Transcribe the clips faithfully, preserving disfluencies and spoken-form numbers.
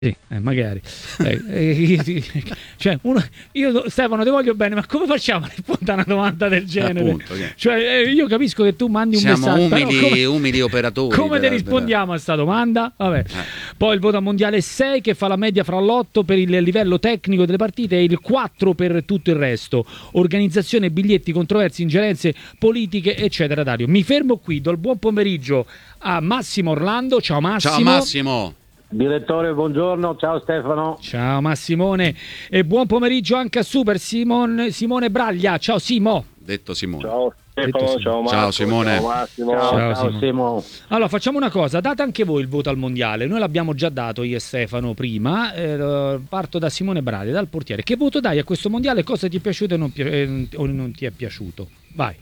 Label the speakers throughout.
Speaker 1: Sì, eh, magari. Eh, eh, cioè, uno, io Stefano ti voglio bene, ma come facciamo a rispondere a una domanda del genere?
Speaker 2: Appunto, che-
Speaker 1: Cioè, eh, io capisco che tu mandi un
Speaker 2: Siamo
Speaker 1: messaggio, però
Speaker 2: umili,
Speaker 1: come,
Speaker 2: umili operatori.
Speaker 1: come ti
Speaker 2: per-
Speaker 1: rispondiamo a sta domanda? Vabbè.
Speaker 2: Eh.
Speaker 1: Poi il voto a mondiale sei che fa la media fra l'otto per il livello tecnico delle partite e il quattro per tutto il resto. Organizzazione, biglietti, controversie, ingerenze politiche, eccetera. Dario, mi fermo qui, do il buon pomeriggio a Massimo Orlando. Ciao Massimo.
Speaker 2: Ciao Massimo.
Speaker 3: Direttore, buongiorno, ciao Stefano.
Speaker 1: Ciao Massimone e buon pomeriggio anche a Super Simon, Simone Braglia. Ciao Simo.
Speaker 2: Detto Simone.
Speaker 3: Ciao
Speaker 1: Detto
Speaker 3: Stefano,
Speaker 1: Simone.
Speaker 3: ciao Marco,
Speaker 2: Ciao, Simone.
Speaker 3: ciao Massimo.
Speaker 1: Ciao,
Speaker 3: Ciao,
Speaker 1: Simo.
Speaker 3: Simo.
Speaker 1: Allora facciamo una cosa, date anche voi il voto al mondiale. Noi l'abbiamo già dato io e Stefano prima. Eh, parto da Simone Braglia, dal portiere. Che voto dai a questo mondiale? Cosa ti è piaciuto e non, pi- eh, o non ti è piaciuto? Vai.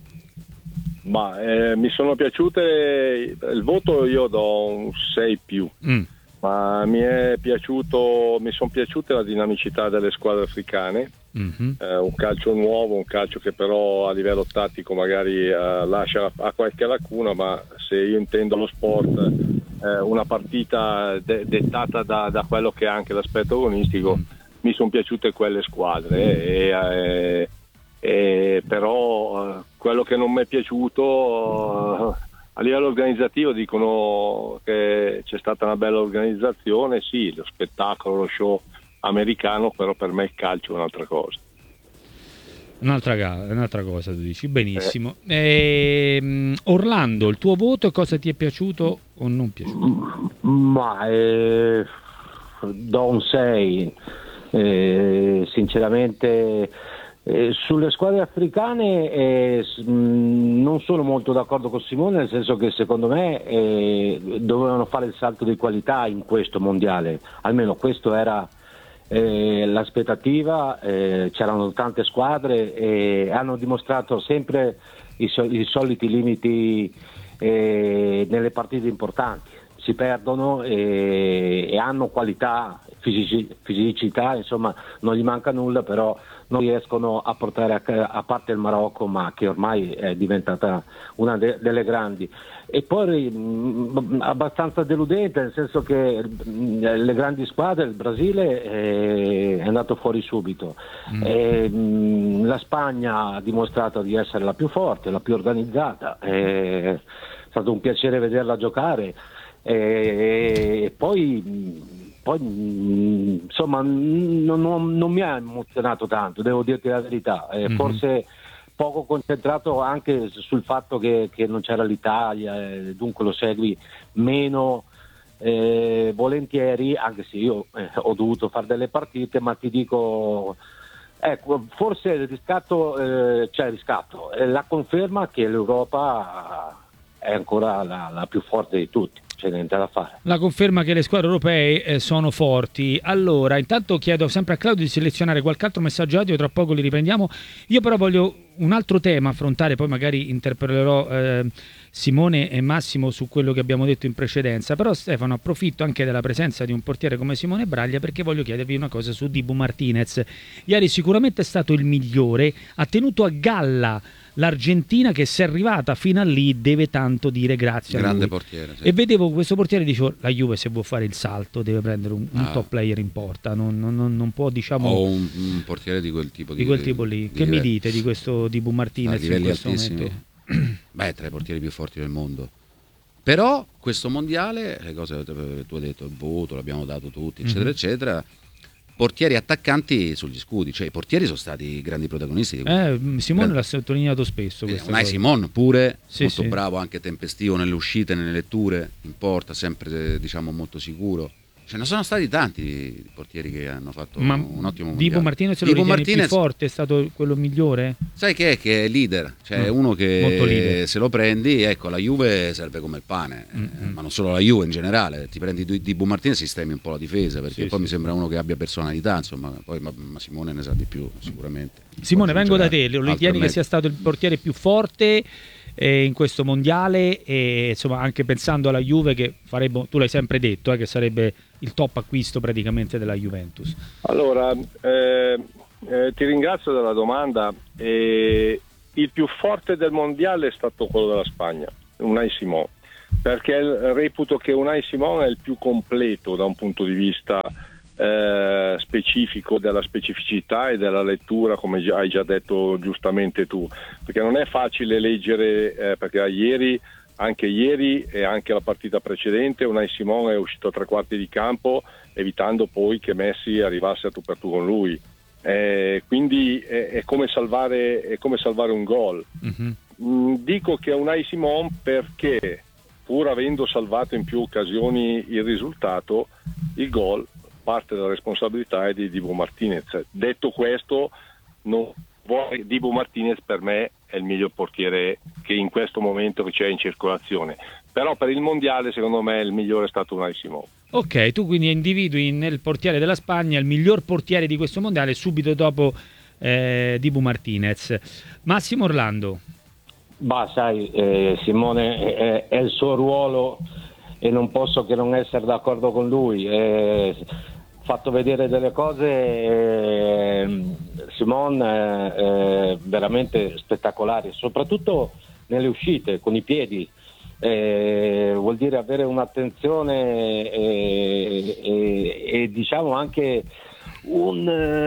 Speaker 4: Ma eh, mi sono piaciute, il voto io do un sei più,
Speaker 1: Mm.
Speaker 4: ma mi è piaciuto, mi sono piaciute la dinamicità delle squadre africane,
Speaker 1: Mhm.
Speaker 4: eh, un calcio nuovo, un calcio che però a livello tattico magari eh, lascia a qualche lacuna, ma se io intendo lo sport, eh, una partita de- dettata da, da quello che è anche l'aspetto agonistico,
Speaker 1: Mm.
Speaker 4: mi sono piaciute quelle squadre e, eh, e però eh, quello che non mi è piaciuto eh, a livello organizzativo dicono che c'è stata una bella organizzazione, sì, lo spettacolo, lo show americano, però per me il calcio è un'altra cosa.
Speaker 1: Un'altra, ga- un'altra cosa tu dici, benissimo. Ehm, Orlando, il tuo voto e cosa ti è piaciuto o non piaciuto?
Speaker 3: Ma eh, do un sei. Eh, sinceramente eh, sulle squadre africane eh, s- mh, non sono molto d'accordo con Simone, nel senso che secondo me eh, dovevano fare il salto di qualità in questo mondiale, almeno questo era eh, l'aspettativa. Eh, c'erano tante squadre e hanno dimostrato sempre i, so- i soliti limiti eh, nelle partite importanti, si perdono e, e hanno qualità, fisici- fisicità, insomma non gli manca nulla, però non riescono a portare a, a parte il Marocco, ma che ormai è diventata una de- delle grandi. E poi mh, abbastanza deludente, nel senso che mh, le grandi squadre, il Brasile eh, è andato fuori subito.
Speaker 1: Mm.
Speaker 3: E, mh, la Spagna ha dimostrato di essere la più forte, la più organizzata, è stato un piacere vederla giocare. E poi, poi insomma non, non- non mi ha emozionato tanto, devo dirti la verità. Eh,
Speaker 1: Mhm.
Speaker 3: forse poco concentrato anche sul fatto che, che non c'era l'Italia, eh, dunque lo segui meno eh, volentieri, anche se io eh, ho dovuto fare delle partite, ma ti dico, ecco, forse il riscatto, eh, c'è il riscatto, è la conferma che l'Europa è ancora la, la più forte di tutti, c'è niente da fare.
Speaker 1: La conferma che le squadre europee eh, sono forti. Allora, intanto chiedo sempre a Claudio di selezionare qualche altro messaggio audio, tra poco li riprendiamo. Io però voglio un altro tema affrontare, poi magari interpellerò eh, Simone e Massimo su quello che abbiamo detto in precedenza. Però Stefano, approfitto anche della presenza di un portiere come Simone Braglia perché voglio chiedervi una cosa su Dibu Martinez. Ieri sicuramente è stato il migliore, ha tenuto a galla l'Argentina che se è arrivata fino a lì deve tanto dire grazie a
Speaker 2: Grande
Speaker 1: lui.
Speaker 2: portiere. Sì.
Speaker 1: E vedevo questo portiere, dicevo, la Juve se vuole fare il salto deve prendere un, un
Speaker 2: Ah.
Speaker 1: top player in porta, non, non- non- non può, diciamo,
Speaker 2: O un, un portiere di quel tipo.
Speaker 1: di quel tipo lì. Che mi dite di questo di Bu
Speaker 2: A
Speaker 1: Martinez in
Speaker 2: livelli
Speaker 1: questo
Speaker 2: altissimi.
Speaker 1: momento?
Speaker 2: Beh, tra i portieri più forti del mondo. Però questo mondiale, le cose che tu hai detto, il voto, l'abbiamo dato tutti, eccetera,
Speaker 1: Mhm.
Speaker 2: eccetera. Portieri attaccanti sugli scudi, cioè i portieri sono stati grandi protagonisti di questo.
Speaker 1: Eh, Simone
Speaker 2: Grande.
Speaker 1: l'ha sottolineato spesso
Speaker 2: Eh,
Speaker 1: questa
Speaker 2: Unai
Speaker 1: cosa.
Speaker 2: Simon pure,
Speaker 1: Sì,
Speaker 2: molto
Speaker 1: sì.
Speaker 2: bravo, anche tempestivo nelle uscite, nelle letture, in porta, sempre diciamo molto sicuro. Ce ne sono stati tanti portieri che hanno fatto
Speaker 1: Ma
Speaker 2: un ottimo mondiale.
Speaker 1: Dibu Martinez lo
Speaker 2: Dibu
Speaker 1: ritieni
Speaker 2: Martinez,
Speaker 1: più forte, è stato quello migliore?
Speaker 2: sai che è? Che è leader, cioè
Speaker 1: Mm.
Speaker 2: uno che
Speaker 1: Molto leader.
Speaker 2: se lo prendi, ecco, la Juve serve come il pane, eh,
Speaker 1: Mm-mm.
Speaker 2: ma non solo la Juve in generale, ti prendi di- Dibu Martinez e sistemi un po' la difesa, perché
Speaker 1: Sì,
Speaker 2: poi
Speaker 1: sì,
Speaker 2: mi sembra uno che abbia personalità, insomma, poi ma, ma Simone ne sa di più sicuramente.
Speaker 1: Simone,
Speaker 2: Poi
Speaker 1: vengo da
Speaker 2: giocherà
Speaker 1: te, lo
Speaker 2: altro
Speaker 1: ritieni che
Speaker 2: meglio.
Speaker 1: sia stato il portiere più forte eh, in questo mondiale e insomma anche pensando alla Juve che farebbe, tu l'hai sempre detto, eh, che sarebbe il top acquisto praticamente della Juventus.
Speaker 4: Allora, eh, eh, ti ringrazio della domanda. Eh, il più forte del mondiale è stato quello della Spagna, Unai Simon. perché reputo che Unai Simon è il più completo da un punto di vista eh, specifico, della specificità e della lettura, come già, hai già detto giustamente tu, perché non è facile leggere, eh, perché ieri, anche ieri e anche la partita precedente, Unai Simon è uscito a tre quarti di campo evitando poi che Messi arrivasse a tu per tu con lui. Eh, quindi è, è, come salvare, è come salvare un gol. Mm-hmm. Mm, dico che Unai Simon perché, pur avendo salvato in più occasioni il risultato, il gol, parte della responsabilità è di Dibu Martinez. Detto questo, non vuoi, Dibu Martinez per me è il miglior portiere che in questo momento c'è in circolazione, però per il mondiale secondo me il migliore è stato Unai Simon.
Speaker 1: Ok, tu quindi individui nel portiere della Spagna il miglior portiere di questo mondiale subito dopo eh, Dibu Martinez. Massimo Orlando.
Speaker 3: Bah, sai, eh, Simone è, è il suo ruolo e non posso che non essere d'accordo con lui. Eh, fatto vedere delle cose, eh, Simon è, è veramente spettacolari, soprattutto nelle uscite con i piedi. Eh, vuol dire avere un'attenzione e, e, e diciamo anche un,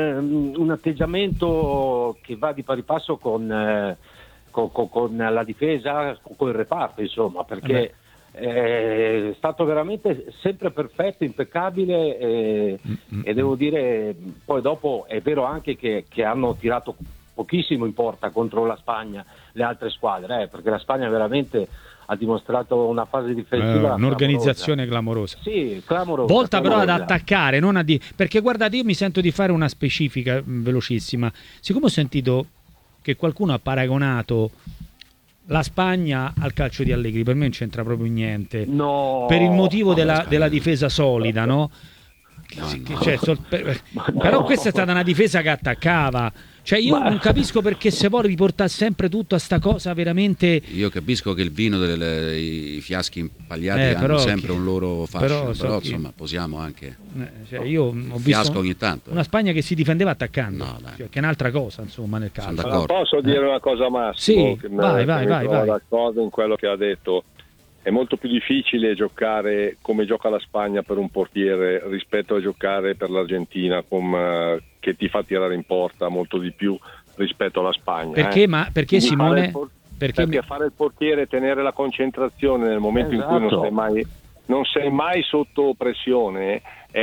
Speaker 3: un atteggiamento che va di pari passo con, eh, con, con, con la difesa, con il reparto, insomma, perché eh, è stato veramente sempre perfetto, impeccabile e, mm-hmm. e devo dire, poi dopo è vero anche che, che hanno tirato pochissimo in porta contro la Spagna le altre squadre, eh, perché la Spagna veramente ha dimostrato una fase difensiva,
Speaker 1: eh, un'organizzazione clamorosa.
Speaker 3: Sì, clamorosa.
Speaker 1: Volta
Speaker 3: clamorosa.
Speaker 1: Però ad attaccare, non a di... perché guardate, io mi sento di fare una specifica mh, velocissima. Siccome ho sentito che qualcuno ha paragonato la Spagna al calcio di Allegri, per me non c'entra proprio niente.
Speaker 3: No.
Speaker 1: Per il motivo della, della difesa solida, no?
Speaker 2: No,
Speaker 1: Che,
Speaker 2: no.
Speaker 1: cioè, sol... per... Però questa è stata una difesa che attaccava. Cioè io Ma... non capisco perché se vuole riportare sempre tutto a sta cosa veramente.
Speaker 2: Io capisco che il vino dei fiaschi impagliati
Speaker 1: eh,
Speaker 2: hanno
Speaker 1: però,
Speaker 2: sempre un loro fascino, però,
Speaker 1: so
Speaker 2: però
Speaker 1: che...
Speaker 2: insomma posiamo anche
Speaker 1: eh, cioè, io ho visto
Speaker 2: fiasco ogni tanto.
Speaker 1: Una Spagna che si difendeva attaccando,
Speaker 2: no,
Speaker 1: cioè, che è un'altra cosa insomma nel calcio.
Speaker 4: Ma posso dire
Speaker 1: eh.
Speaker 4: una cosa Massimo?
Speaker 1: Sì,
Speaker 4: che
Speaker 1: vai,
Speaker 4: me,
Speaker 1: vai,
Speaker 4: che
Speaker 1: vai,
Speaker 4: mi trovo
Speaker 1: vai.
Speaker 4: d'accordo in quello che ha detto. È molto più difficile giocare come gioca la Spagna per un portiere rispetto a giocare per l'Argentina come, che ti fa tirare in porta molto di più rispetto alla Spagna.
Speaker 1: Perché,
Speaker 4: eh.
Speaker 1: ma, perché Simone?
Speaker 4: Por-
Speaker 1: perché,
Speaker 4: perché fare il portiere e tenere la concentrazione nel momento esatto. in cui non sei mai, non sei mai sotto pressione,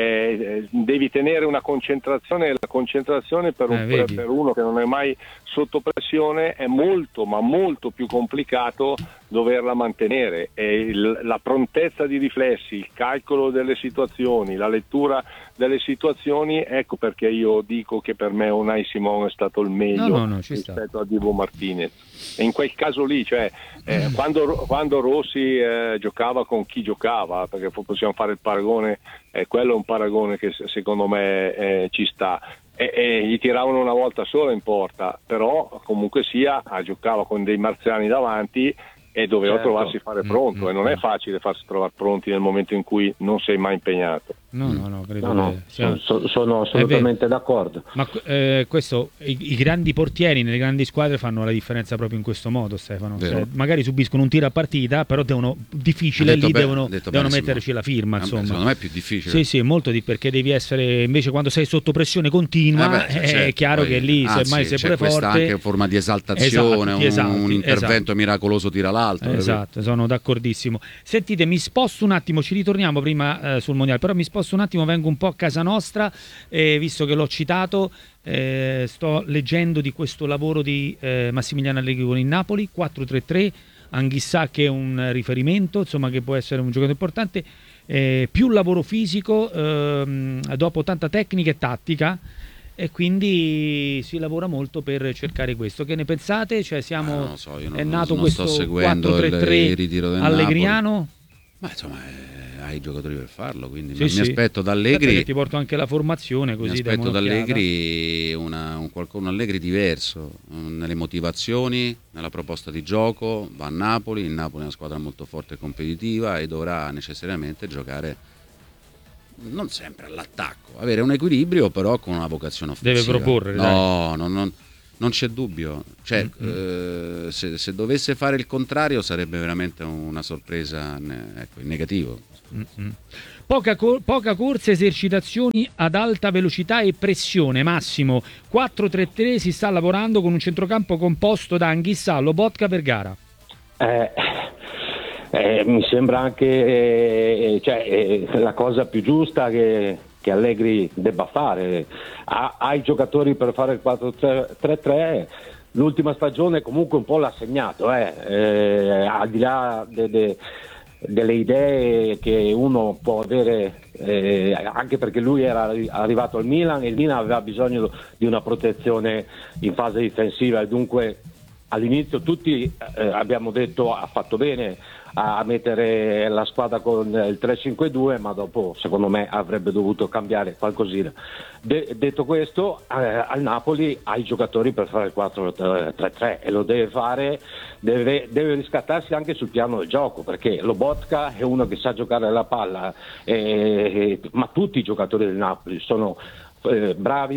Speaker 4: eh, devi tenere una concentrazione e la concentrazione per, un,
Speaker 1: eh,
Speaker 4: per uno che non è mai sotto pressione è molto ma molto più complicato doverla mantenere, e il, la prontezza di riflessi, il calcolo delle situazioni, la lettura delle situazioni, ecco perché io dico che per me Unai Simon è stato il meglio
Speaker 1: no, no, no,
Speaker 4: rispetto
Speaker 1: sta.
Speaker 4: a Dibu Martinez, e in quel caso lì, cioè eh, mm. quando, quando Rossi eh, giocava con chi giocava, perché possiamo fare il paragone, eh, quello è un paragone che secondo me eh, ci sta. E, e gli tiravano una volta sola in porta, però comunque sia giocava con dei marziani davanti e doveva
Speaker 3: certo.
Speaker 4: trovarsi fare pronto, mm, e non è facile farsi trovare pronti nel momento in cui non sei mai impegnato.
Speaker 1: No, no, no, credo
Speaker 3: no, no,
Speaker 1: che sia...
Speaker 3: sono, sono assolutamente d'accordo.
Speaker 1: Ma eh, questo, i, i grandi portieri nelle grandi squadre fanno la differenza proprio in questo modo, Stefano. Cioè, magari subiscono un tiro a partita, però devono difficile lì,
Speaker 2: be-
Speaker 1: devono, devono metterci la firma. Insomma.
Speaker 2: Secondo me è più difficile.
Speaker 1: Sì, sì, molto di perché devi essere, invece quando sei sotto pressione continua, eh beh, certo, è chiaro poi, che lì
Speaker 2: anzi,
Speaker 1: semmai sei pure
Speaker 2: questa
Speaker 1: forte.
Speaker 2: anche forma di esaltazione,
Speaker 1: esatto,
Speaker 2: un,
Speaker 1: esatto,
Speaker 2: un intervento
Speaker 1: esatto.
Speaker 2: miracoloso tira l'altro.
Speaker 1: Esatto, sono d'accordissimo. Sentite, mi sposto un attimo, ci ritorniamo prima eh, sul mondiale, però mi sposto un attimo, vengo un po' a casa nostra, eh, visto che l'ho citato, eh, sto leggendo di questo lavoro di eh, Massimiliano Allegri con il Napoli, quattro tre tre, Anghissà che è un riferimento, insomma che può essere un giocatore importante, eh, più lavoro fisico, ehm, dopo tanta tecnica e tattica, e quindi si lavora molto per cercare questo. Che ne pensate? Cioè siamo,
Speaker 2: ah, non so, io non,
Speaker 1: è nato
Speaker 2: non
Speaker 1: questo
Speaker 2: sto seguendo
Speaker 1: quattro tre tre
Speaker 2: il, il ritiro del
Speaker 1: allegriano?
Speaker 2: Napoli. Ma insomma eh, hai i giocatori per farlo, quindi
Speaker 1: sì,
Speaker 2: mi
Speaker 1: sì.
Speaker 2: aspetto da Allegri.
Speaker 1: Aspetta, ti porto anche la formazione, così
Speaker 2: mi aspetto da Allegri una, un, un Allegri diverso nelle motivazioni, nella proposta di gioco. Va a Napoli, il Napoli è una squadra molto forte e competitiva e dovrà necessariamente giocare non sempre all'attacco, avere un equilibrio però con una vocazione offensiva.
Speaker 1: Deve proporre,
Speaker 2: no, no, no, Non c'è dubbio, cioè, mm-hmm. eh, se, se dovesse fare il contrario sarebbe veramente una sorpresa, ecco, in negativo.
Speaker 1: Mm-hmm. Poca, cor- poca corsa, esercitazioni ad alta velocità e pressione. Massimo quattro tre tre, si sta lavorando con un centrocampo composto da Anghissà, Lobotka, Vergara.
Speaker 3: Eh, eh, mi sembra anche eh, cioè, eh, la cosa più giusta che, che Allegri debba fare. Ha, ha i giocatori per fare il quattro tre tre. L'ultima stagione comunque un po' l'ha segnato, eh. Eh, al di là de, de, delle idee che uno può avere, eh, anche perché lui era arrivato al Milan e il Milan aveva bisogno di una protezione in fase difensiva e dunque all'inizio tutti eh, abbiamo detto ha fatto bene a mettere la squadra con il tre cinque due, ma dopo secondo me avrebbe dovuto cambiare qualcosina. De- detto questo, eh, al Napoli ha i giocatori per fare il quattro tre tre e lo deve fare, deve, deve riscattarsi anche sul piano del gioco, perché Lobotka è uno che sa giocare alla palla, eh, ma tutti i giocatori del Napoli sono Eh,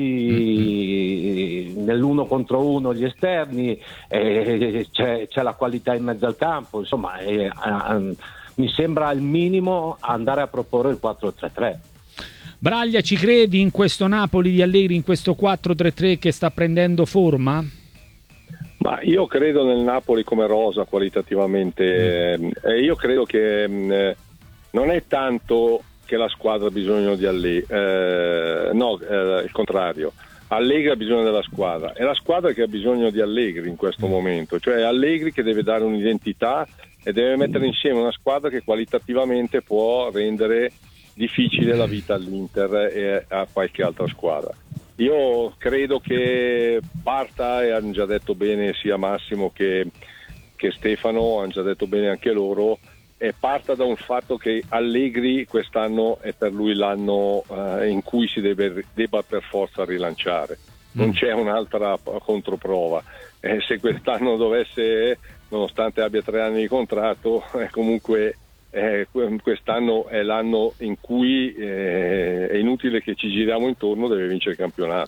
Speaker 3: bravi mm-hmm. nell'uno contro uno gli esterni, eh, c'è, c'è la qualità in mezzo al campo, insomma eh, eh, mi sembra al minimo andare a proporre il quattro tre tre.
Speaker 1: Braglia, ci credi in questo Napoli di Allegri, in questo quattro tre tre che sta prendendo forma?
Speaker 4: Ma io credo nel Napoli come rosa qualitativamente, mm. eh, io credo che eh, non è tanto che la squadra ha bisogno di Allegri, eh, no, eh, il contrario, Allegri ha bisogno della squadra, è la squadra che ha bisogno di Allegri in questo momento, cioè Allegri che deve dare un'identità e deve mettere insieme una squadra che qualitativamente può rendere difficile la vita all'Inter e a qualche altra squadra. Io credo che parta, e hanno già detto bene sia Massimo che, che Stefano, hanno già detto bene anche loro, e parta da un fatto che Allegri quest'anno è per lui l'anno eh, in cui si deve, debba per forza rilanciare, non mm. c'è un'altra controprova, eh, se quest'anno dovesse, nonostante abbia tre anni di contratto, eh, comunque eh, quest'anno è l'anno in cui eh, è inutile che ci giriamo intorno, deve vincere il campionato,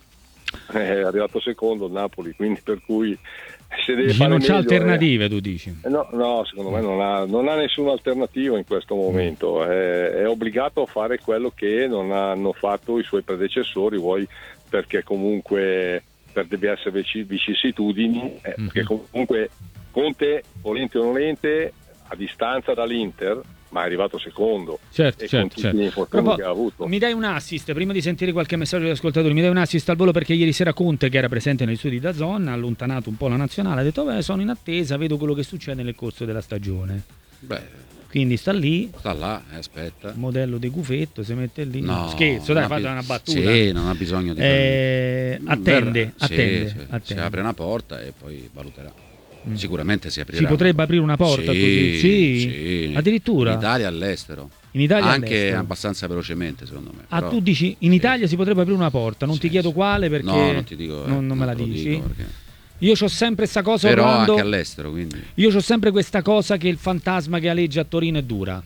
Speaker 4: è arrivato secondo il Napoli, quindi per cui se deve
Speaker 1: dici,
Speaker 4: fare
Speaker 1: non c'è
Speaker 4: meglio,
Speaker 1: alternative,
Speaker 4: eh,
Speaker 1: tu dici?
Speaker 4: No, no, secondo me non ha, non ha nessuna alternativa in questo momento, è, è obbligato a fare quello che non hanno fatto i suoi predecessori, vuoi perché comunque per diverse vicissitudini, eh, perché comunque Conte, volente o nolente, a distanza dall'Inter, ma è arrivato secondo,
Speaker 1: certo,
Speaker 4: e
Speaker 1: certo,
Speaker 4: con tutti
Speaker 1: certo.
Speaker 4: gli infortuni che ha avuto.
Speaker 1: Mi dai un assist prima di sentire qualche messaggio degli ascoltatori, mi dai un assist al volo, perché ieri sera Conte, che era presente nei studi da Zon, ha allontanato un po' la nazionale, ha detto beh, sono in attesa, vedo quello che succede nel corso della stagione.
Speaker 2: Beh,
Speaker 1: quindi sta lì,
Speaker 2: sta là, eh, aspetta,
Speaker 1: modello di Gufetto, si mette lì,
Speaker 2: no,
Speaker 1: scherzo, dai, fate una battuta,
Speaker 2: sì, non ha bisogno di
Speaker 1: eh, attende,
Speaker 2: Ver-
Speaker 1: attende,
Speaker 2: sì, sì.
Speaker 1: attende,
Speaker 2: si apre una porta e poi valuterà. Sicuramente si aprirà.
Speaker 1: Si potrebbe aprire una porta,
Speaker 2: sì,
Speaker 1: così? Sì,
Speaker 2: sì.
Speaker 1: Addirittura
Speaker 2: in Italia, all'estero,
Speaker 1: in Italia
Speaker 2: anche
Speaker 1: all'estero.
Speaker 2: abbastanza velocemente, secondo me.
Speaker 1: Ah,
Speaker 2: però,
Speaker 1: tu dici in Italia
Speaker 2: sì.
Speaker 1: si potrebbe aprire una porta, non
Speaker 2: sì,
Speaker 1: ti chiedo
Speaker 2: sì.
Speaker 1: quale, perché
Speaker 2: no, non ti dico, eh,
Speaker 1: non, non me la
Speaker 2: te lo
Speaker 1: dici.
Speaker 2: dico perché...
Speaker 1: Io c'ho sempre questa cosa,
Speaker 2: però
Speaker 1: Orlando,
Speaker 2: anche all'estero, quindi
Speaker 1: io c'ho sempre questa cosa che il fantasma che aleggia a Torino è dura.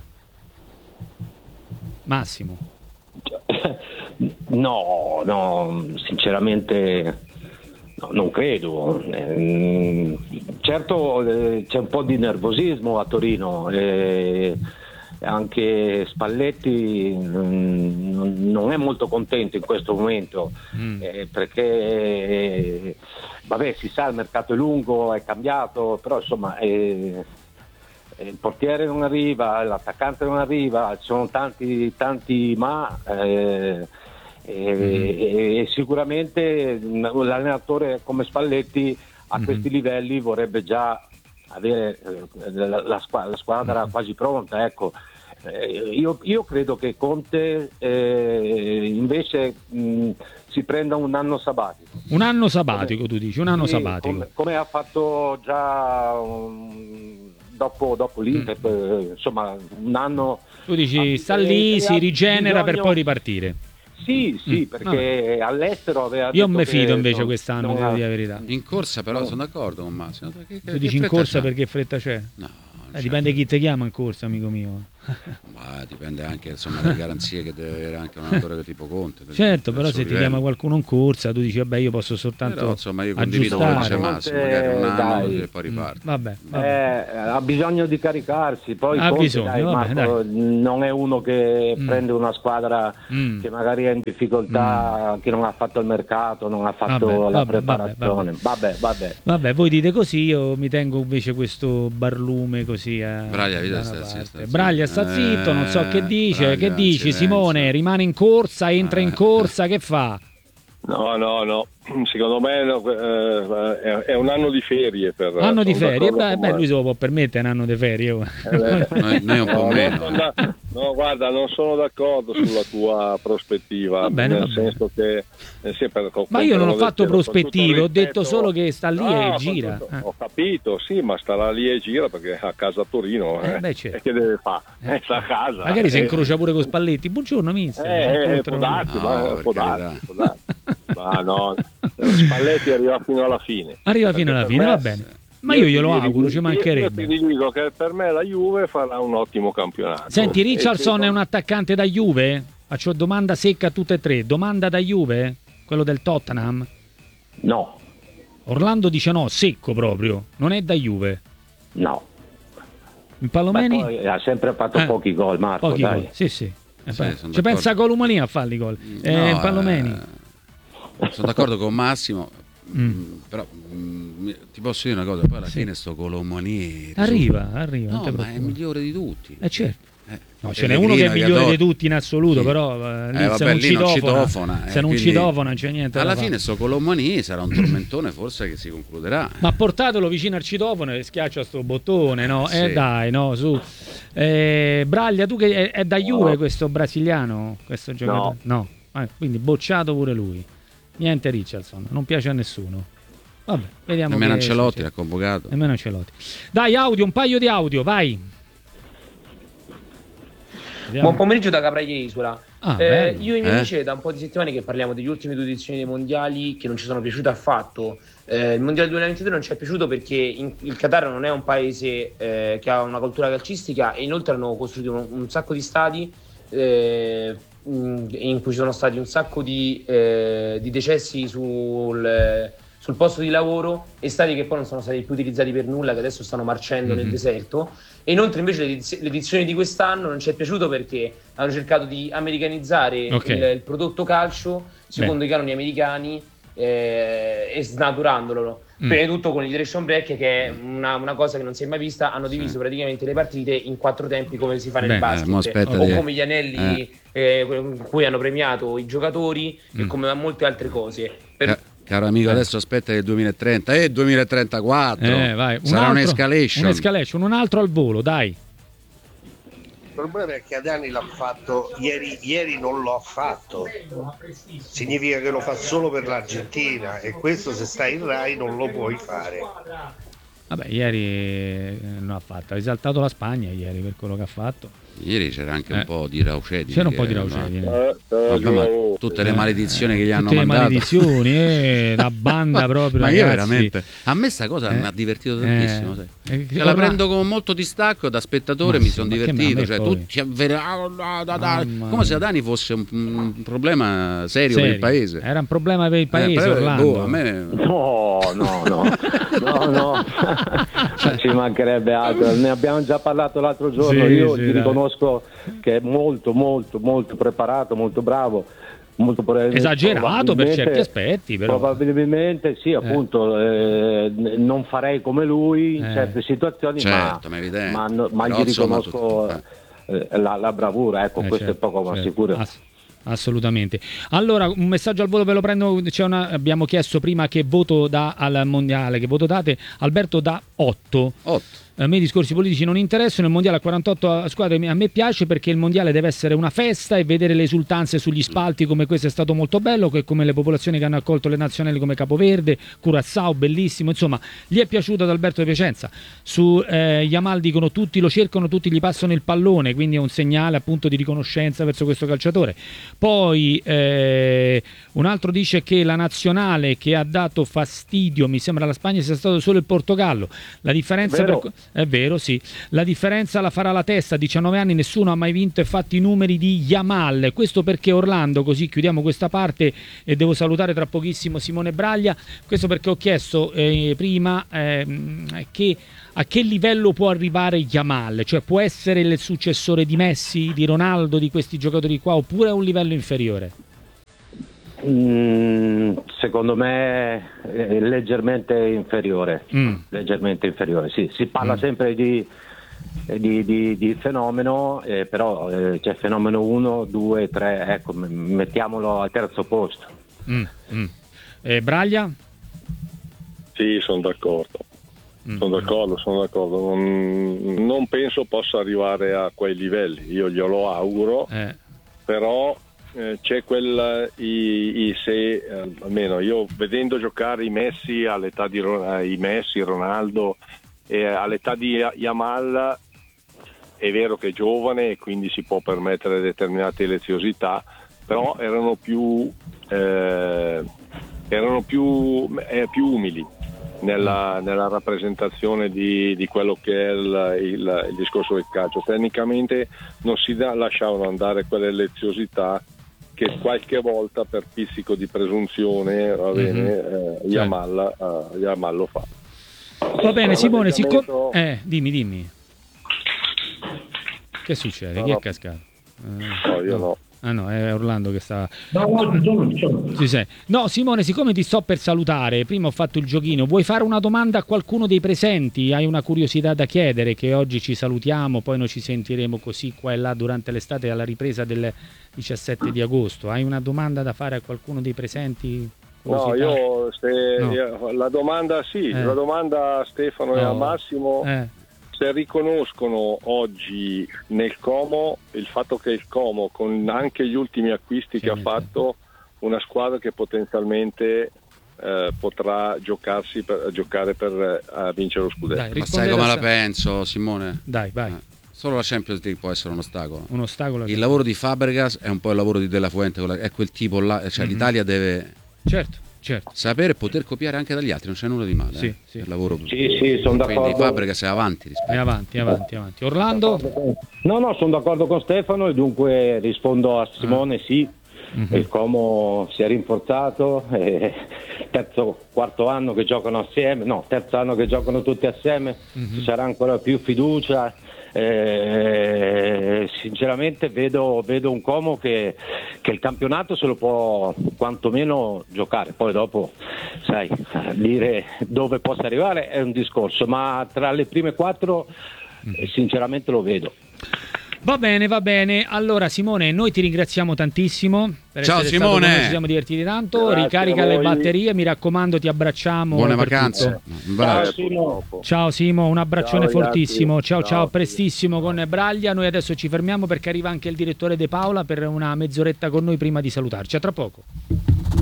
Speaker 1: Massimo.
Speaker 3: No, no, sinceramente no, non credo. Eh, certo eh, c'è un po' di nervosismo a Torino, eh, anche Spalletti mm, non è molto contento in questo momento, mm. eh, perché eh, vabbè, si sa, il mercato è lungo, è cambiato, però insomma eh, il portiere non arriva, l'attaccante non arriva, ci sono tanti tanti ma eh, e, mm. e sicuramente l'allenatore come Spalletti a mm. questi livelli vorrebbe già avere la, la, squadra, la squadra mm. quasi pronta, ecco. Eh, io, io credo che Conte eh, invece mh, si prenda un anno sabbatico.
Speaker 1: Un anno sabbatico,
Speaker 3: come,
Speaker 1: tu dici, un anno
Speaker 3: sì,
Speaker 1: sabbatico.
Speaker 3: Come, come ha fatto già um, dopo, dopo l'Inter, mm. eh, insomma, un anno.
Speaker 1: Tu dici, sta lì, si rigenera bisogno... per poi ripartire.
Speaker 3: Sì, sì, mm. perché ah. all'estero aveva
Speaker 1: Io
Speaker 3: detto
Speaker 1: me fido
Speaker 3: che
Speaker 1: invece
Speaker 3: non,
Speaker 1: quest'anno,
Speaker 3: non
Speaker 1: devo
Speaker 3: ha...
Speaker 1: dire la verità.
Speaker 2: In corsa però
Speaker 3: no.
Speaker 2: sono d'accordo con Massimo. Che, che,
Speaker 1: tu dici in corsa
Speaker 2: c'è?
Speaker 1: perché fretta c'è?
Speaker 2: No,
Speaker 1: eh, dipende chi ti chiama in corsa, amico mio.
Speaker 2: Ma dipende anche insomma dalle garanzie che deve avere anche un allenatore tipo Conte.
Speaker 1: Certo, però se ti chiama qualcuno in corsa tu dici vabbè io posso soltanto
Speaker 2: però, insomma io condivido quello che dice Massimo, magari un anno e poi riparte.
Speaker 1: Mm, vabbè, vabbè.
Speaker 3: Eh, ha bisogno di caricarsi, poi
Speaker 1: ha
Speaker 3: Conte,
Speaker 1: bisogno,
Speaker 3: dai,
Speaker 1: vabbè,
Speaker 3: Marco,
Speaker 1: dai.
Speaker 3: non è uno che
Speaker 1: Mm.
Speaker 3: prende una squadra
Speaker 1: Mm.
Speaker 3: che magari è in difficoltà,
Speaker 1: Mm.
Speaker 3: che non ha fatto il mercato, non ha fatto
Speaker 1: Vabbè,
Speaker 3: la
Speaker 1: vabbè,
Speaker 3: preparazione.
Speaker 1: vabbè,
Speaker 3: Vabbè, vabbè.
Speaker 1: Vabbè, voi dite così, io mi tengo invece questo barlume così a
Speaker 2: Braglia,
Speaker 1: da
Speaker 2: sta
Speaker 1: una
Speaker 2: zitto,
Speaker 1: parte.
Speaker 2: sta zitto.
Speaker 1: Braglia sta zitto, non so che
Speaker 2: Eh,
Speaker 1: dice,
Speaker 2: Braglia,
Speaker 1: che dici
Speaker 2: silenzio.
Speaker 1: Simone? Rimane in corsa, entra in
Speaker 2: Eh.
Speaker 1: corsa, che fa?
Speaker 4: No, no, no, secondo me no, eh, è, è un anno di ferie per
Speaker 1: Anno di
Speaker 4: sono
Speaker 1: ferie?
Speaker 4: d'accordo
Speaker 1: Beh,
Speaker 4: con
Speaker 1: beh,
Speaker 4: me.
Speaker 1: lui se lo può permettere un anno di ferie. oh.
Speaker 4: Eh,
Speaker 2: Noi, noi un po'
Speaker 4: No,
Speaker 2: meno.
Speaker 4: non sono da- no, guarda, non sono d'accordo sulla tua prospettiva,
Speaker 1: Va bene,
Speaker 4: nel
Speaker 1: va bene.
Speaker 4: senso che eh, sì, per- con-
Speaker 1: Ma io non ho
Speaker 4: con-
Speaker 1: fatto
Speaker 4: con tutto
Speaker 1: prospettive, ho detto
Speaker 4: rispetto-
Speaker 1: solo che sta lì
Speaker 4: No,
Speaker 1: e
Speaker 4: con
Speaker 1: gira.
Speaker 4: tutto-
Speaker 1: Eh.
Speaker 4: Ho capito, sì, ma starà lì e gira perché a casa a Torino,
Speaker 1: Eh,
Speaker 4: eh,
Speaker 1: beh, certo.
Speaker 4: e che deve fare? Eh, sta a casa.
Speaker 1: Magari si
Speaker 4: eh,
Speaker 1: incrocia pure con Spalletti. Buongiorno, mister.
Speaker 4: Eh, eh,
Speaker 1: Incontrano
Speaker 4: può
Speaker 1: lui.
Speaker 4: darsi,
Speaker 2: No,
Speaker 4: ma-
Speaker 2: per
Speaker 4: può
Speaker 2: carità.
Speaker 4: darsi, può darsi. Ma no, Spalletti arriva fino alla fine.
Speaker 1: Arriva fino
Speaker 4: Perché
Speaker 1: alla
Speaker 4: per
Speaker 1: fine,
Speaker 4: me-
Speaker 1: va bene. Ma io glielo
Speaker 4: ti dico-
Speaker 1: auguro, ci
Speaker 4: io-
Speaker 1: mancherebbe.
Speaker 4: Io ti dico che per me la Juve farà un ottimo campionato.
Speaker 1: Senti, Richarlson
Speaker 4: E
Speaker 1: è un attaccante da Juve? Faccio domanda secca a tutte e tre. Domanda da Juve? Quello del Tottenham?
Speaker 3: No,
Speaker 1: Orlando dice no, secco proprio. Non è da Juve.
Speaker 3: no.
Speaker 1: In
Speaker 3: Beh,
Speaker 1: Palomeni?
Speaker 3: poi ha sempre fatto
Speaker 1: Eh,
Speaker 3: pochi gol, Marco,
Speaker 1: Pochi
Speaker 3: dai.
Speaker 1: gol. Sì, sì. Eh,
Speaker 2: Sì,
Speaker 1: poi-
Speaker 2: sono
Speaker 1: ci pensa
Speaker 2: d'accordo.
Speaker 1: Colomani a farli gol. Eh,
Speaker 2: No,
Speaker 1: in Palomeni.
Speaker 2: eh, sono d'accordo con Massimo,
Speaker 1: Mm.
Speaker 2: mm, però mm, ti posso dire una cosa, poi alla
Speaker 1: Sì.
Speaker 2: fine sto Colomani
Speaker 1: Arriva, arriva. non
Speaker 2: no,
Speaker 1: te
Speaker 2: ma è il
Speaker 1: preoccupare.
Speaker 2: migliore di tutti.
Speaker 1: Eh certo.
Speaker 2: Eh,
Speaker 1: No, ce n'è uno che è migliore di tutti in assoluto,
Speaker 2: Sì.
Speaker 1: però eh, lì
Speaker 2: Eh,
Speaker 1: se
Speaker 2: vabbè,
Speaker 1: non
Speaker 2: lì non
Speaker 1: citofona,
Speaker 2: citofona, eh,
Speaker 1: se non
Speaker 2: quindi
Speaker 1: citofona non c'è niente
Speaker 2: alla
Speaker 1: da fare.
Speaker 2: fine sto Colomani sarà un tormentone forse che si concluderà.
Speaker 1: Ma portatelo vicino al citofono e schiaccia sto bottone, no?
Speaker 2: Sì.
Speaker 1: Eh dai, no, su. Eh, Braglia, tu che è, è da Juve
Speaker 3: No.
Speaker 1: questo brasiliano, questo giocatore? No. Eh, quindi bocciato pure lui. Niente Richarlson, non piace a nessuno. Vabbè, vediamo
Speaker 2: Nemmeno
Speaker 1: che
Speaker 2: Ancelotti
Speaker 1: succede.
Speaker 2: l'ha convocato.
Speaker 1: Nemmeno Ancelotti. Dai, audio, un paio di audio, vai. Vediamo.
Speaker 5: Buon pomeriggio da Capraia Isola.
Speaker 1: Ah,
Speaker 5: Eh,
Speaker 1: bello.
Speaker 5: io e i miei
Speaker 2: Eh?
Speaker 5: amici è da un po' di settimane che parliamo degli ultimi due edizioni dei mondiali che non ci sono piaciute affatto. Eh, il mondiale duemilaventidue non ci è piaciuto perché in- il Qatar non è un paese eh, che ha una cultura calcistica e inoltre hanno costruito un, un sacco di stadi eh, in in cui ci sono stati un sacco di, eh, di decessi sul, sul posto di lavoro e stadi che poi non sono stati più utilizzati per nulla, che adesso stanno marcendo nel
Speaker 1: Mhm.
Speaker 5: deserto. E inoltre invece l'ediz- l'edizione di quest'anno non ci è piaciuto perché hanno cercato di americanizzare
Speaker 1: Ok.
Speaker 5: il, il prodotto calcio secondo i canoni americani eh, e snaturandolo.
Speaker 1: Mm.
Speaker 5: Prima di tutto con l'iteration break, che è una, una cosa che non si è mai vista, hanno diviso
Speaker 2: Sì.
Speaker 5: praticamente le partite in quattro tempi come si fa nel
Speaker 1: Beh,
Speaker 2: eh, mo
Speaker 5: basket,
Speaker 2: aspetta
Speaker 5: o
Speaker 2: di-
Speaker 5: come gli anelli eh, con cui hanno premiato i giocatori e
Speaker 1: Mm.
Speaker 5: come molte altre cose. Per-
Speaker 2: Ca- Caro amico,
Speaker 1: Eh.
Speaker 2: adesso aspetta il duemilatrenta e duemilatrentaquattro.
Speaker 1: Eh, vai. Un
Speaker 2: Sarà
Speaker 1: altro-
Speaker 2: un'escalation.
Speaker 1: un'escalation, un altro al volo, dai.
Speaker 6: Il problema è che Adani l'ha fatto ieri, ieri non l'ho fatto, significa che lo fa solo per l'Argentina e questo se stai in Rai non lo puoi fare.
Speaker 1: Vabbè, ieri eh, non ha fatto, ha esaltato la Spagna ieri per quello che ha fatto.
Speaker 2: Ieri c'era anche un
Speaker 1: Eh.
Speaker 2: po' di Raucedi.
Speaker 1: C'era un
Speaker 2: che-
Speaker 1: po' di
Speaker 2: ma-
Speaker 1: Raucedi. eh.
Speaker 4: Eh,
Speaker 2: Vabbè, ma
Speaker 4: eh,
Speaker 2: tutte le maledizioni che gli hanno
Speaker 1: Tutte le
Speaker 2: mandato.
Speaker 1: maledizioni, eh, la banda proprio,
Speaker 2: Ma io
Speaker 1: ragazzi.
Speaker 2: veramente, a me sta cosa
Speaker 1: Eh.
Speaker 2: mi ha divertito
Speaker 1: Eh.
Speaker 2: tantissimo. sai.
Speaker 1: Eh,
Speaker 2: Cioè, la
Speaker 1: ormai-
Speaker 2: prendo con molto distacco da spettatore,
Speaker 1: Ma
Speaker 2: mi
Speaker 1: sì,
Speaker 2: sono
Speaker 1: ma che me- a
Speaker 2: divertito.
Speaker 1: me
Speaker 2: Cioè,
Speaker 1: poi-
Speaker 2: tutti avver- ah, da- da- da-
Speaker 1: Mamma
Speaker 2: come se
Speaker 1: mia.
Speaker 2: Adani fosse un, un problema serio per
Speaker 1: Serio.
Speaker 2: il paese.
Speaker 1: Era un problema per il
Speaker 2: Eh,
Speaker 1: paese,
Speaker 2: però,
Speaker 1: Orlando.
Speaker 2: boh, a me
Speaker 3: No, no, no, no, no. Ci mancherebbe altro, ne abbiamo già parlato l'altro giorno.
Speaker 1: Sì,
Speaker 3: Io
Speaker 1: sì,
Speaker 3: ti
Speaker 1: dai.
Speaker 3: riconosco che è molto, molto, molto preparato, molto bravo. Molto probabilmente-
Speaker 1: Esagerato per
Speaker 3: probabilmente-
Speaker 1: certi aspetti, però.
Speaker 3: Probabilmente sì, appunto, eh, n- non farei come lui in
Speaker 1: Eh.
Speaker 3: certe situazioni,
Speaker 2: Certo, ma
Speaker 3: ma,
Speaker 2: è evidente.
Speaker 3: ma, no- ma
Speaker 2: Però,
Speaker 3: gli
Speaker 2: insomma,
Speaker 3: riconosco
Speaker 2: tutto-
Speaker 3: eh, la, la bravura, ecco,
Speaker 1: Eh,
Speaker 3: questo
Speaker 1: certo,
Speaker 3: è poco ma
Speaker 1: certo.
Speaker 3: sicuro.
Speaker 1: Ass- assolutamente. Allora, un messaggio al volo ve lo prendo. C'è una, abbiamo chiesto prima che voto dà al mondiale, che voto date. Alberto dà otto.
Speaker 2: otto.
Speaker 1: A me i discorsi politici non interessano, il mondiale a quarantotto squadre a me piace perché il mondiale deve essere una festa e vedere le esultanze sugli spalti come questo è stato molto bello, che come le popolazioni che hanno accolto le nazionali come Capoverde, Curaçao, bellissimo, insomma, gli è piaciuto ad Alberto De Piacenza. Su eh, Yamal dicono tutti lo cercano, tutti gli passano il pallone, quindi è un segnale appunto di riconoscenza verso questo calciatore. Poi eh, un altro dice che la nazionale che ha dato fastidio, mi sembra alla Spagna, sia stato solo il Portogallo. La differenza
Speaker 3: Vero.
Speaker 1: per... È vero, sì. La differenza la farà la testa, diciannove anni, nessuno ha mai vinto e fatto i numeri di Yamal. Questo perché Orlando, così chiudiamo questa parte e devo salutare tra pochissimo Simone Braglia, questo perché ho chiesto eh, prima eh, che, a che livello può arrivare Yamal, cioè può essere il successore di Messi, di Ronaldo, di questi giocatori qua, oppure a un livello inferiore?
Speaker 3: Mm, secondo me è leggermente inferiore, mm. leggermente inferiore. Sì, si parla mm. sempre di, di, di, di fenomeno, eh, però eh, c'è fenomeno uno, due, tre, ecco, mettiamolo al terzo posto.
Speaker 1: Mm. Mm. Eh, Braglia?
Speaker 4: Sì, sono d'accordo. Mm. Sono d'accordo, sono d'accordo. Non, non penso possa arrivare a quei livelli. Io glielo auguro, eh. però. Eh, c'è quel i, i, se eh, almeno io vedendo giocare i Messi all'età di eh, i Messi, Ronaldo e eh, all'età di Yamal, è vero che è giovane e quindi si può permettere determinate leziosità, però erano più eh, erano più, eh, più umili nella, nella rappresentazione di, di quello che è il, il, il discorso del calcio. Tecnicamente non si da, lasciavano andare quelle leziosità che qualche volta per pizzico di presunzione va bene, mm-hmm. eh, Yamal, uh, Yamal lo fa.
Speaker 1: Va bene Simone, siccome... Eh, dimmi, dimmi. Che succede?
Speaker 4: No,
Speaker 1: Chi
Speaker 4: no.
Speaker 1: è cascato?
Speaker 4: Uh, no, io no.
Speaker 1: Ah no, è Orlando che sta...
Speaker 7: No, no, sono, sono.
Speaker 1: Sì, sì. No, Simone, siccome ti sto per salutare, prima ho fatto il giochino, vuoi fare una domanda a qualcuno dei presenti? Hai una curiosità da chiedere, che oggi ci salutiamo, poi noi ci sentiremo così qua e là durante l'estate alla ripresa del diciassette di agosto. Hai una domanda da fare a qualcuno dei presenti? Curiosità?
Speaker 4: No, io, se,
Speaker 1: no.
Speaker 4: io la domanda sì,
Speaker 1: eh.
Speaker 4: la domanda a Stefano
Speaker 1: no.
Speaker 4: e a Massimo...
Speaker 1: Eh.
Speaker 4: Se riconoscono oggi nel Como il fatto che il Como, con anche gli ultimi acquisti sì, che ha fatto, una squadra che potenzialmente eh, potrà giocarsi per, giocare per eh, vincere lo scudetto.
Speaker 1: Dai,
Speaker 2: ma sai come la
Speaker 1: sa-
Speaker 2: penso, Simone?
Speaker 1: Dai, vai.
Speaker 2: Eh, solo la Champions League può essere un ostacolo.
Speaker 1: Un ostacolo.
Speaker 2: Il lavoro di Fabregas è un po' il lavoro di De La Fuente, è quel tipo là, cioè mm-hmm. l'Italia deve...
Speaker 1: Certo. Certo.
Speaker 2: Sapere e poter copiare anche dagli altri, non c'è nulla di male.
Speaker 1: Sì,
Speaker 2: eh?
Speaker 1: sì.
Speaker 2: Il lavoro.
Speaker 3: Sì, sì, sono d'accordo.
Speaker 2: Quindi Fabregas è avanti. Rispetto.
Speaker 1: È avanti, avanti, avanti. Orlando?
Speaker 3: No, no, sono d'accordo con Stefano e dunque rispondo a Simone, ah. sì. Mm-hmm. Il Como si è rinforzato, eh, terzo, quarto anno che giocano assieme, no, terzo anno che giocano tutti assieme, mm-hmm. ci sarà ancora più fiducia. Eh, sinceramente vedo, vedo un Como che, che il campionato se lo può quantomeno giocare, poi dopo sai, dire dove possa arrivare è un discorso, ma tra le prime quattro eh, sinceramente lo vedo.
Speaker 1: Va bene, va bene. Allora Simone, noi ti ringraziamo tantissimo per
Speaker 2: Ciao
Speaker 1: essere
Speaker 2: Simone,
Speaker 1: stato con noi, ci siamo divertiti tanto.
Speaker 4: Grazie,
Speaker 1: ricarica le batterie, mi raccomando, ti abbracciamo.
Speaker 2: Buone vacanze.
Speaker 3: Ciao Simo.
Speaker 1: Ciao Simo, un abbraccione
Speaker 4: ciao,
Speaker 1: fortissimo. Ciao, ciao,
Speaker 4: ciao,
Speaker 1: prestissimo con Braglia. Noi adesso ci fermiamo perché arriva anche il direttore De Paola per una mezz'oretta con noi prima di salutarci. A tra poco.